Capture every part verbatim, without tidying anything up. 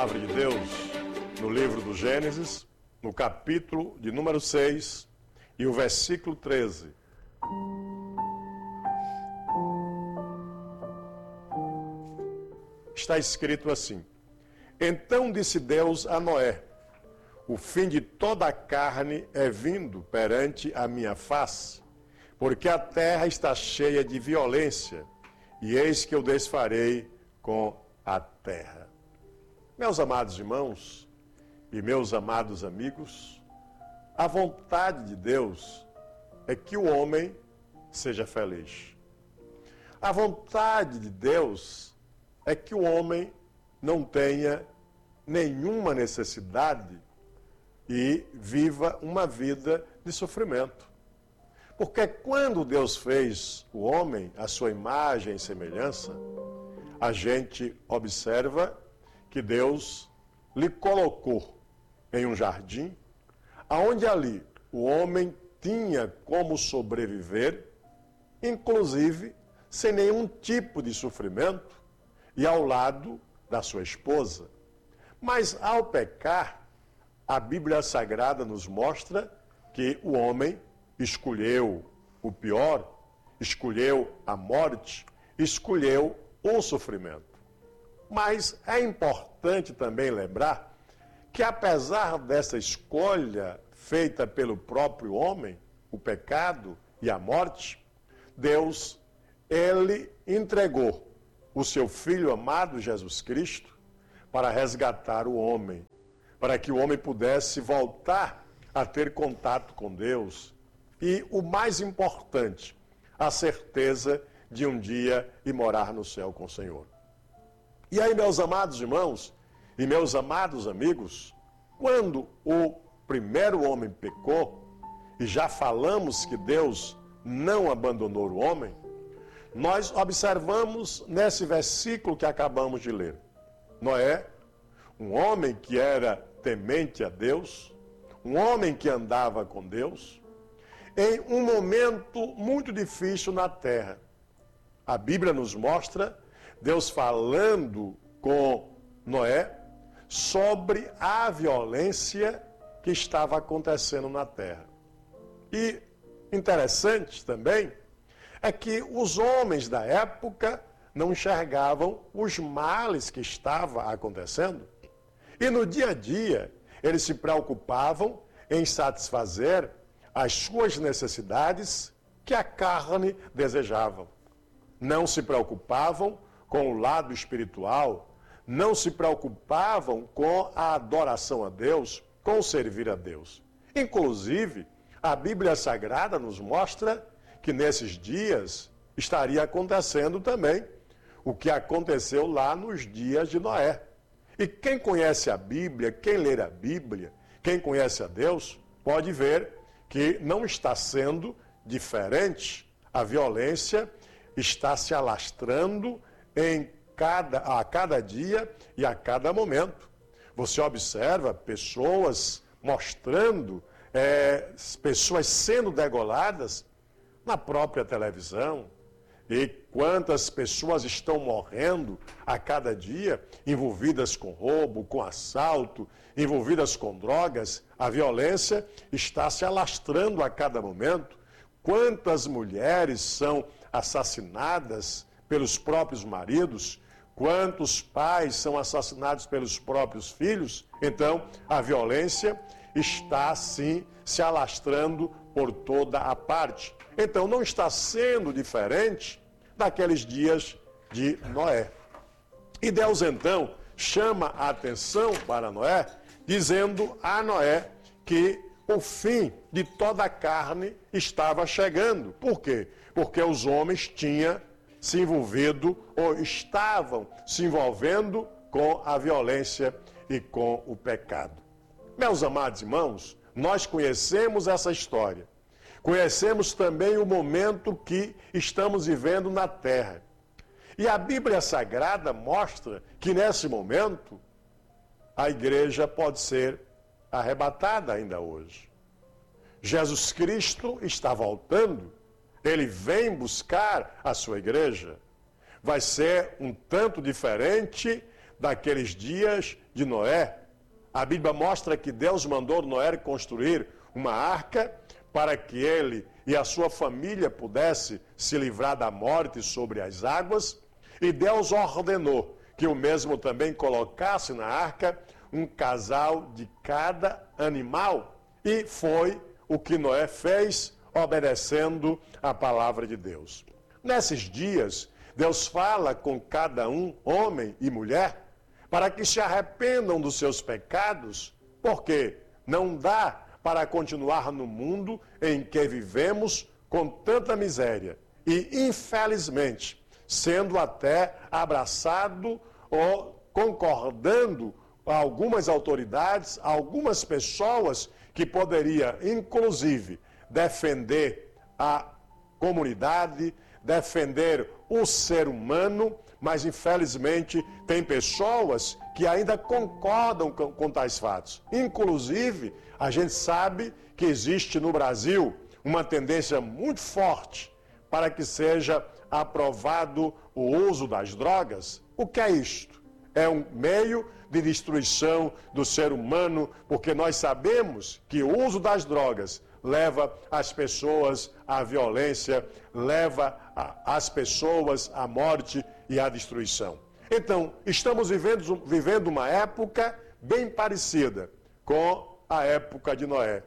palavra de Deus no livro do Gênesis, no capítulo de número seis e o versículo treze. Está escrito assim: Então disse Deus a Noé: O fim de toda a carne é vindo perante a minha face, porque a terra está cheia de violência, e eis que eu desfarei com a terra. Meus amados irmãos e meus amados amigos, a vontade de Deus é que o homem seja feliz. A vontade de Deus é que o homem não tenha nenhuma necessidade e viva uma vida de sofrimento. Porque quando Deus fez o homem à sua imagem e semelhança, a gente observa que Deus lhe colocou em um jardim, aonde ali o homem tinha como sobreviver, inclusive sem nenhum tipo de sofrimento, e ao lado da sua esposa. Mas ao pecar, a Bíblia Sagrada nos mostra que o homem escolheu o pior, escolheu a morte, escolheu o sofrimento. Mas é importante também lembrar que apesar dessa escolha feita pelo próprio homem, o pecado e a morte, Deus, ele entregou o seu Filho amado Jesus Cristo para resgatar o homem, para que o homem pudesse voltar a ter contato com Deus e, o mais importante, a certeza de um dia ir morar no céu com o Senhor. E aí, meus amados irmãos e meus amados amigos, quando o primeiro homem pecou, e já falamos que Deus não abandonou o homem, nós observamos nesse versículo que acabamos de ler. Noé, um homem que era temente a Deus, um homem que andava com Deus, em um momento muito difícil na terra. A Bíblia nos mostra Deus falando com Noé sobre a violência que estava acontecendo na terra. E interessante também é que os homens da época não enxergavam os males que estavam acontecendo. E no dia a dia, eles se preocupavam em satisfazer as suas necessidades que a carne desejava. Não se preocupavam com o lado espiritual, não se preocupavam com a adoração a Deus, com o servir a Deus. Inclusive, a Bíblia Sagrada nos mostra que nesses dias estaria acontecendo também o que aconteceu lá nos dias de Noé. E quem conhece a Bíblia, quem ler a Bíblia, quem conhece a Deus, pode ver que não está sendo diferente. A violência está se alastrando em cada, a cada dia e a cada momento. Você observa pessoas mostrando, é, pessoas sendo degoladas na própria televisão. E quantas pessoas estão morrendo a cada dia, envolvidas com roubo, com assalto, envolvidas com drogas. A violência está se alastrando a cada momento. Quantas mulheres são assassinadas pelos próprios maridos? Quantos pais são assassinados pelos próprios filhos? Então, a violência está, sim, se alastrando por toda a parte. Então, não está sendo diferente daqueles dias de Noé. E Deus, então, chama a atenção para Noé, dizendo a Noé que o fim de toda a carne estava chegando. Por quê? Porque os homens tinham se envolvido ou estavam se envolvendo com a violência e com o pecado. Meus amados irmãos, nós conhecemos essa história. Conhecemos também o momento que estamos vivendo na terra. E a Bíblia Sagrada mostra que nesse momento a igreja pode ser arrebatada ainda hoje. Jesus Cristo está voltando, ele vem buscar a sua igreja. Vai ser um tanto diferente daqueles dias de Noé, a Bíblia mostra que Deus mandou Noé construir uma arca para que ele e a sua família pudessem se livrar da morte sobre as águas, e Deus ordenou que o mesmo também colocasse na arca um casal de cada animal, e foi o que Noé fez, obedecendo a palavra de Deus. Nesses dias, Deus fala com cada um, homem e mulher, para que se arrependam dos seus pecados, porque não dá para continuar no mundo em que vivemos com tanta miséria e, infelizmente, sendo até abraçado ou concordando algumas autoridades, algumas pessoas que poderiam, inclusive, defender a comunidade, defender o ser humano, mas infelizmente tem pessoas que ainda concordam com, com tais fatos. Inclusive, a gente sabe que existe no Brasil uma tendência muito forte para que seja aprovado o uso das drogas. O que é isto? É um meio de destruição do ser humano, porque nós sabemos que o uso das drogas leva as pessoas à violência, leva a, as pessoas à morte e à destruição. Então, estamos vivendo, vivendo uma época bem parecida com a época de Noé.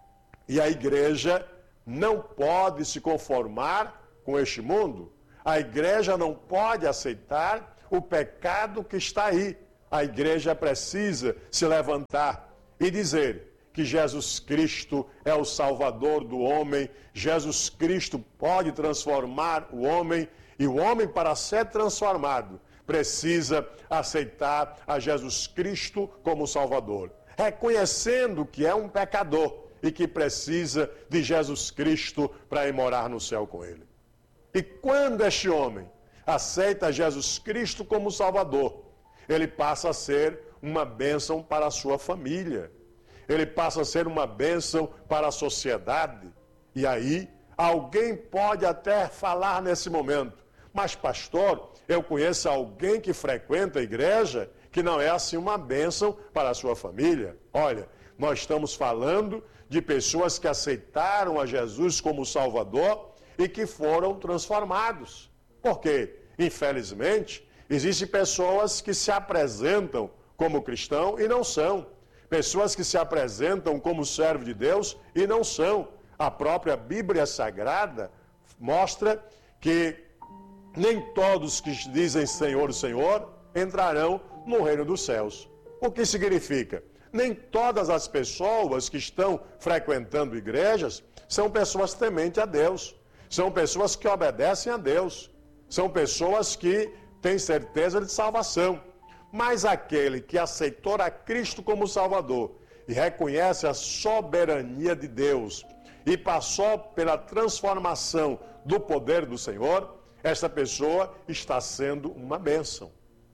E a igreja não pode se conformar com este mundo. A igreja não pode aceitar o pecado que está aí. A igreja precisa se levantar e dizer que Jesus Cristo é o Salvador do homem, Jesus Cristo pode transformar o homem, e o homem, para ser transformado, precisa aceitar a Jesus Cristo como Salvador, reconhecendo que é um pecador e que precisa de Jesus Cristo para ir morar no céu com ele. E quando este homem aceita Jesus Cristo como Salvador, ele passa a ser uma bênção para a sua família. Ele passa a ser uma bênção para a sociedade. E aí, alguém pode até falar nesse momento: mas pastor, eu conheço alguém que frequenta a igreja que não é assim uma bênção para a sua família. Olha, nós estamos falando de pessoas que aceitaram a Jesus como Salvador e que foram transformados. Por quê? Infelizmente, existem pessoas que se apresentam como cristão e não são. Pessoas que se apresentam como servo de Deus e não são. A própria Bíblia Sagrada mostra que nem todos que dizem Senhor, Senhor, entrarão no reino dos céus. O que significa? Nem todas as pessoas que estão frequentando igrejas são pessoas tementes a Deus. São pessoas que obedecem a Deus. São pessoas que têm certeza de salvação. Mas aquele que aceitou a Cristo como Salvador e reconhece a soberania de Deus e passou pela transformação do poder do Senhor, esta pessoa está sendo uma bênção.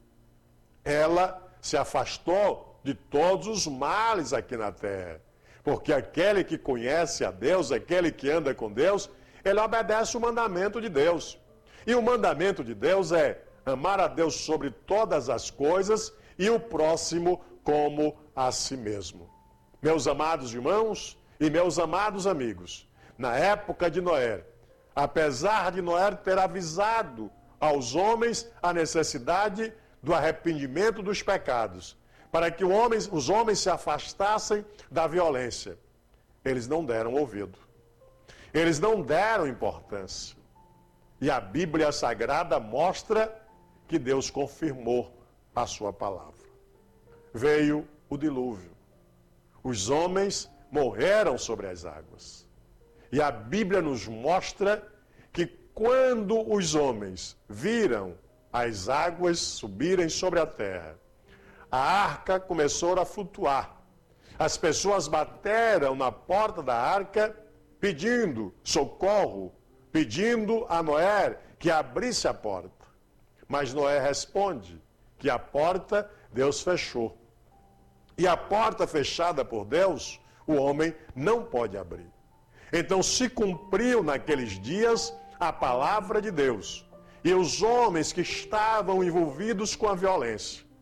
Ela se afastou de todos os males aqui na terra, porque aquele que conhece a Deus, aquele que anda com Deus, ele obedece o mandamento de Deus. E o mandamento de Deus é amar a Deus sobre todas as coisas e o próximo como a si mesmo. Meus amados irmãos e meus amados amigos, na época de Noé, apesar de Noé ter avisado aos homens a necessidade do arrependimento dos pecados, para que homens, os homens se afastassem da violência, eles não deram ouvido. Eles não deram importância. E a Bíblia Sagrada mostra que Deus confirmou a sua palavra. Veio o dilúvio. Os homens morreram sobre as águas. E a Bíblia nos mostra que quando os homens viram as águas subirem sobre a terra, a arca começou a flutuar. As pessoas bateram na porta da arca pedindo socorro, pedindo a Noé que abrisse a porta. Mas Noé responde que a porta Deus fechou. E a porta fechada por Deus, o homem não pode abrir. Então se cumpriu naqueles dias a palavra de Deus. E os homens que estavam envolvidos com a violência,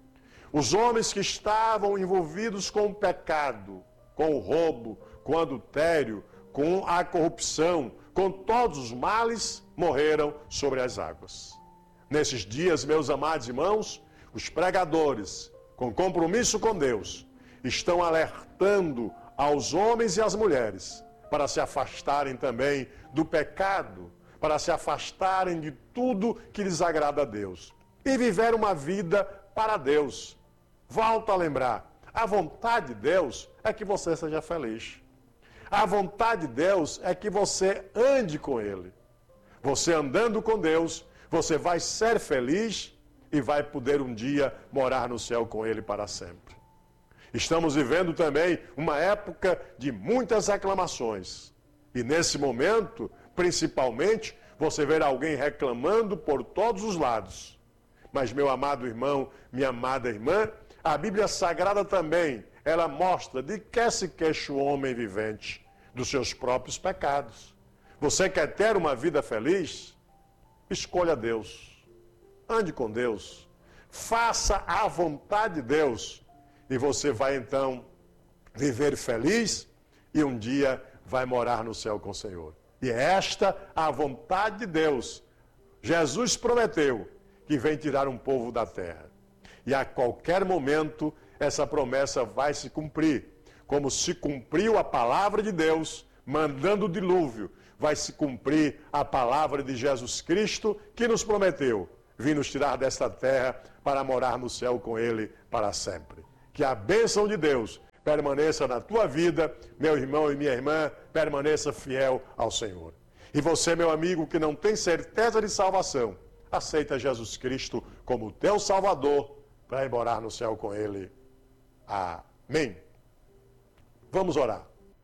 Os homens que estavam envolvidos com o pecado, com o roubo, com o adultério, com a corrupção, com todos os males, morreram sobre as águas. Nesses dias, meus amados irmãos, os pregadores, com compromisso com Deus, estão alertando aos homens e às mulheres para se afastarem também do pecado, para se afastarem de tudo que lhes agrada a Deus e viver uma vida para Deus. Volto a lembrar, a vontade de Deus é que você seja feliz. A vontade de Deus é que você ande com Ele. Você andando com Deus, você vai ser feliz e vai poder um dia morar no céu com Ele para sempre. Estamos vivendo também uma época de muitas reclamações. E nesse momento, principalmente, você vê alguém reclamando por todos os lados. Mas, meu amado irmão, minha amada irmã, a Bíblia Sagrada também, ela mostra de que se queixa o homem vivente, dos seus próprios pecados. Você quer ter uma vida feliz? Escolha Deus. Ande com Deus. Faça a vontade de Deus. E você vai então viver feliz e um dia vai morar no céu com o Senhor. E é esta a vontade de Deus. Jesus prometeu que vem tirar um povo da terra. E a qualquer momento essa promessa vai se cumprir. Como se cumpriu a palavra de Deus, mandando o dilúvio, vai se cumprir a palavra de Jesus Cristo, que nos prometeu vir nos tirar desta terra para morar no céu com Ele para sempre. Que a bênção de Deus permaneça na tua vida, meu irmão e minha irmã, permaneça fiel ao Senhor. E você, meu amigo, que não tem certeza de salvação, aceita Jesus Cristo como teu Salvador para ir morar no céu com Ele. Amém. Vamos orar.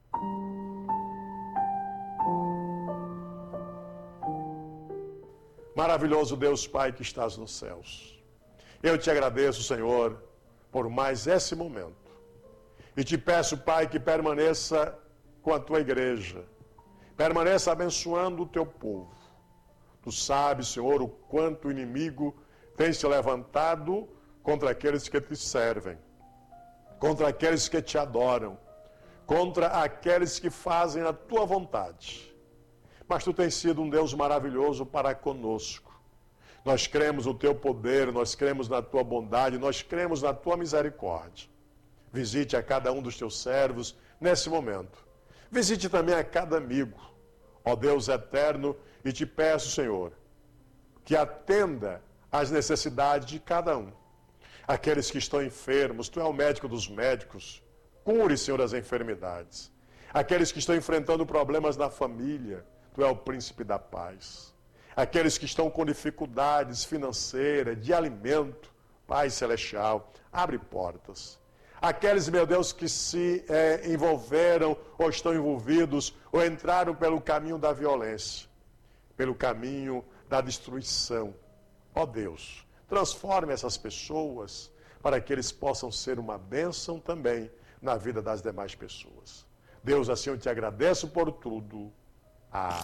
Maravilhoso Deus Pai que estás nos céus. Eu te agradeço, Senhor, por mais esse momento. E te peço, Pai, que permaneça com a tua igreja. Permaneça abençoando o teu povo. Tu sabes, Senhor, o quanto o inimigo tem se levantado contra aqueles que te servem, contra aqueles que te adoram, contra aqueles que fazem a tua vontade. Mas tu tens sido um Deus maravilhoso para conosco. Nós cremos no teu poder, nós cremos na tua bondade, nós cremos na tua misericórdia. Visite a cada um dos teus servos nesse momento. Visite também a cada amigo, ó Deus eterno, e te peço, Senhor, que atenda às necessidades de cada um. Aqueles que estão enfermos, tu é o médico dos médicos, cure, Senhor, as enfermidades. Aqueles que estão enfrentando problemas na família, tu é o príncipe da paz. Aqueles que estão com dificuldades financeiras, de alimento, Pai Celestial, abre portas. Aqueles, meu Deus, que se é, envolveram ou estão envolvidos ou entraram pelo caminho da violência, pelo caminho da destruição. Ó Deus, transforme essas pessoas para que eles possam ser uma bênção também na vida das demais pessoas. Deus, assim eu te agradeço por tudo. Amém.